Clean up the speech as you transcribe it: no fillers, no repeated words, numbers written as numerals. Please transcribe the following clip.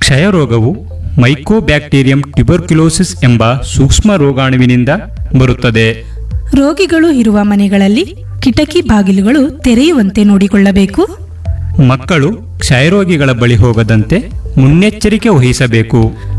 ಕ್ಷಯರೋಗವು mycobacterium tuberculosis ಎಂಬ ಸೂಕ್ಷ್ಮ ರೋಗಾಣುವಿನಿಂದ ಬರುತ್ತದೆ. ರೋಗಿಗಳು ಇರುವ ಮನೆಗಳಲ್ಲಿ ಕಿಟಕಿ ಬಾಗಿಲುಗಳು ತೆರೆಯುವಂತೆ ನೋಡಿಕೊಳ್ಳಬೇಕು. ಮಕ್ಕಳು ಕ್ಷಯರೋಗಿಗಳ ಬಳಿ ಹೋಗದಂತೆ ಮುನ್ನೆಚ್ಚರಿಕೆ ವಹಿಸಬೇಕು.